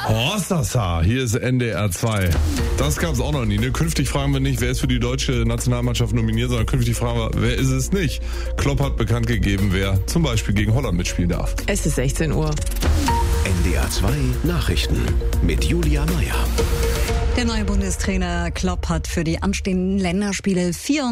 Hossasa, hier ist NDR 2. Das gab's auch noch nie. Ne? Künftig fragen wir nicht, wer ist für die deutsche Nationalmannschaft nominiert, sondern künftig fragen wir, wer ist es nicht? Klopp hat bekannt gegeben, wer zum Beispiel gegen Holland mitspielen darf. Es ist 16 Uhr. NDR 2 Nachrichten mit Julia Meyer. Der neue Bundestrainer Klopp hat für die anstehenden Länderspiele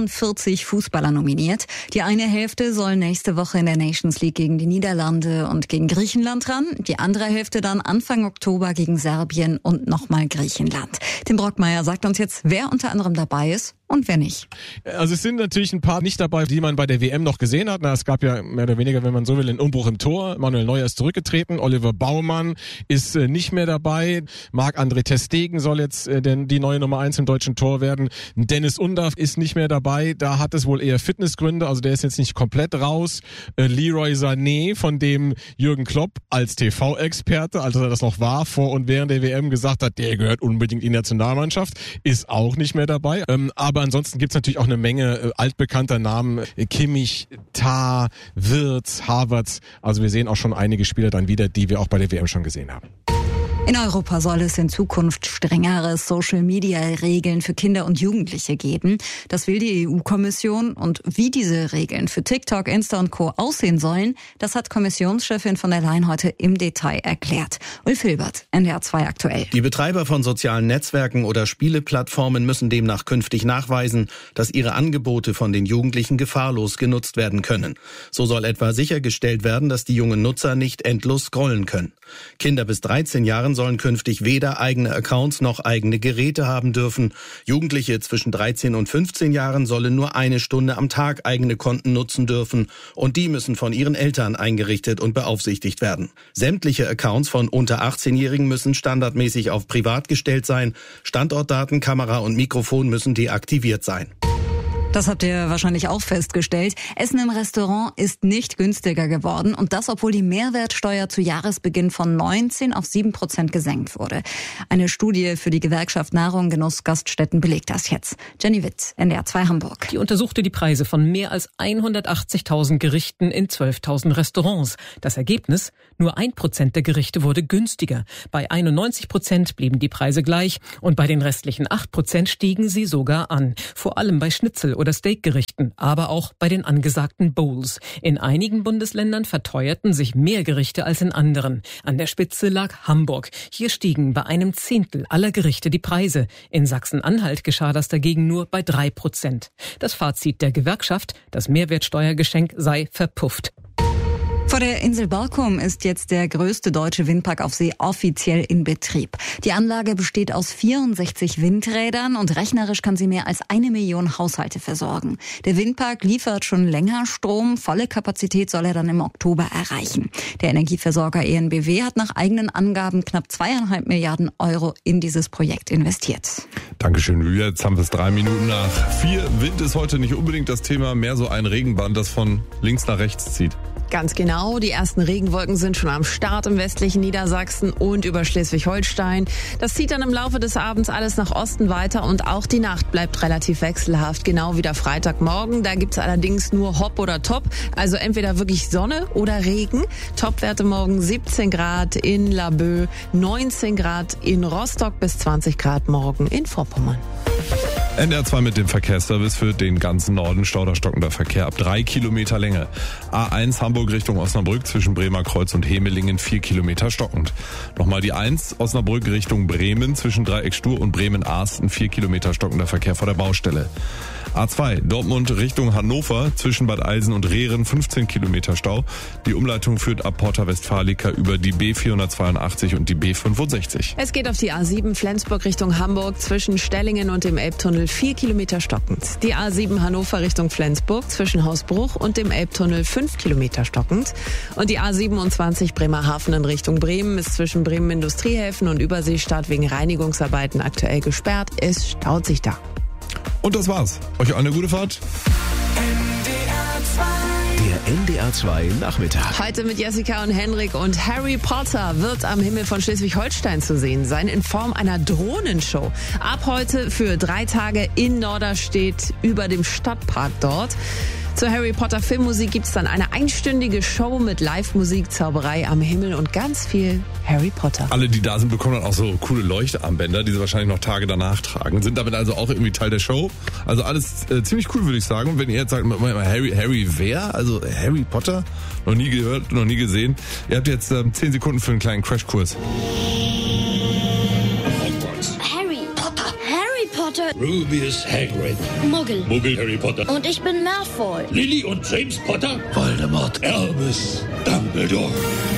44 Fußballer nominiert. Die eine Hälfte soll nächste Woche in der Nations League gegen die Niederlande und gegen Griechenland ran. Die andere Hälfte dann Anfang Oktober gegen Serbien und nochmal Griechenland. Tim Brockmeier sagt uns jetzt, wer unter anderem dabei ist und wer nicht. Also es sind natürlich ein paar nicht dabei, die man bei der WM noch gesehen hat. Es gab ja mehr oder weniger, wenn man so will, einen Umbruch im Tor. Manuel Neuer ist zurückgetreten, Oliver Baumann ist nicht mehr dabei. Marc-André ter Stegen soll jetzt die neue Nummer 1 im deutschen Tor werden. Dennis Undaff ist nicht mehr dabei. Da hat es wohl eher Fitnessgründe, also der ist jetzt nicht komplett raus. Leroy Sané, von dem Jürgen Klopp als TV-Experte, als er das noch war, vor und während der WM gesagt hat, der gehört unbedingt in die Nationalmannschaft, ist auch nicht mehr dabei. Aber ansonsten gibt's natürlich auch eine Menge altbekannter Namen. Kimmich, Tah, Wirtz, Havertz. Also wir sehen auch schon einige Spieler dann wieder, die wir auch bei der WM schon gesehen haben. In Europa soll es in Zukunft strengere Social-Media-Regeln für Kinder und Jugendliche geben. Das will die EU-Kommission. Und wie diese Regeln für TikTok, Insta und Co. aussehen sollen, das hat Kommissionschefin von der Leyen heute im Detail erklärt. Ulf Hilbert, NDR 2 aktuell. Die Betreiber von sozialen Netzwerken oder Spieleplattformen müssen demnach künftig nachweisen, dass ihre Angebote von den Jugendlichen gefahrlos genutzt werden können. So soll etwa sichergestellt werden, dass die jungen Nutzer nicht endlos scrollen können. Kinder bis 13 Jahren sollen künftig weder eigene Accounts noch eigene Geräte haben dürfen. Jugendliche zwischen 13 und 15 Jahren sollen nur 1 Stunde am Tag eigene Konten nutzen dürfen und die müssen von ihren Eltern eingerichtet und beaufsichtigt werden. Sämtliche Accounts von unter 18-Jährigen müssen standardmäßig auf privat gestellt sein. Standortdaten, Kamera und Mikrofon müssen deaktiviert sein. Das habt ihr wahrscheinlich auch festgestellt. Essen im Restaurant ist nicht günstiger geworden und das, obwohl die Mehrwertsteuer zu Jahresbeginn von 19 auf 7% gesenkt wurde. Eine Studie für die Gewerkschaft Nahrung, Genuss, Gaststätten belegt das jetzt. Jenny Witt, NDR 2 Hamburg. Die untersuchte die Preise von mehr als 180.000 Gerichten in 12.000 Restaurants. Das Ergebnis? Nur 1% der Gerichte wurde günstiger. Bei 91% blieben die Preise gleich und bei den restlichen 8% stiegen sie sogar an. Vor allem bei Schnitzel- oder Steakgerichten, aber auch bei den angesagten Bowls. In einigen Bundesländern verteuerten sich mehr Gerichte als in anderen. An der Spitze lag Hamburg. Hier stiegen bei 1/10 aller Gerichte die Preise. In Sachsen-Anhalt geschah das dagegen nur bei 3%. Das Fazit der Gewerkschaft, das Mehrwertsteuergeschenk sei verpufft. Vor der Insel Borkum ist jetzt der größte deutsche Windpark auf See offiziell in Betrieb. Die Anlage besteht aus 64 Windrädern und rechnerisch kann sie mehr als 1 Million Haushalte versorgen. Der Windpark liefert schon länger Strom. Volle Kapazität soll er dann im Oktober erreichen. Der Energieversorger EnBW hat nach eigenen Angaben knapp 2,5 Milliarden Euro in dieses Projekt investiert. Dankeschön, Julia. Jetzt haben wir es 3 Minuten nach 4. Wind ist heute nicht unbedingt das Thema, mehr so ein Regenband, das von links nach rechts zieht. Ganz genau, die ersten Regenwolken sind schon am Start im westlichen Niedersachsen und über Schleswig-Holstein. Das zieht dann im Laufe des Abends alles nach Osten weiter und auch die Nacht bleibt relativ wechselhaft, genau wie der Freitagmorgen. Da gibt's allerdings nur Hop oder Top, also entweder wirklich Sonne oder Regen. Topwerte morgen 17 Grad in Laboe, 19 Grad in Rostock bis 20 Grad morgen in Vorpommern. NDR 2 mit dem Verkehrsservice für den ganzen Norden. Stauderstockender Verkehr ab 3 Kilometer Länge. A1 Hamburg Richtung Osnabrück zwischen Bremer Kreuz und Hemelingen 4 Kilometer stockend. Nochmal die 1 Osnabrück Richtung Bremen zwischen Dreieck Stur und Bremen-Arsten 4 Kilometer stockender Verkehr vor der Baustelle. A2 Dortmund Richtung Hannover zwischen Bad Eilsen und Rehren 15 Kilometer Stau. Die Umleitung führt ab Porta Westfalica über die B482 und die B65. Es geht auf die A7 Flensburg Richtung Hamburg zwischen Stellingen und dem Elbtunnel 4 Kilometer stockend. Die A7 Hannover Richtung Flensburg zwischen Hausbruch und dem Elbtunnel 5 Kilometer stockend. Und die A27 Bremerhaven in Richtung Bremen ist zwischen Bremen Industriehäfen und Überseestadt wegen Reinigungsarbeiten aktuell gesperrt. Es staut sich da. Und das war's. Euch eine gute Fahrt. Der NDR 2 Nachmittag. Heute mit Jessica und Henrik und Harry Potter wird am Himmel von Schleswig-Holstein zu sehen sein in Form einer Drohnenshow. Ab heute für 3 Tage in Norderstedt über dem Stadtpark dort. Zur Harry Potter Filmmusik gibt's dann eine einstündige Show mit Live-Musik, Zauberei am Himmel und ganz viel Harry Potter. Alle, die da sind, bekommen dann auch so coole Leuchtarmbänder, die sie wahrscheinlich noch Tage danach tragen. Sind damit also auch irgendwie Teil der Show. Also alles ziemlich cool, würde ich sagen. Und wenn ihr jetzt sagt, Harry wer? Also Harry Potter? Noch nie gehört, noch nie gesehen. Ihr habt jetzt 10 Sekunden für einen kleinen Crashkurs. Potter. Rubius Hagrid. Muggel. Harry Potter. Und ich bin Malfoy. Lily und James Potter. Voldemort. Albus Dumbledore.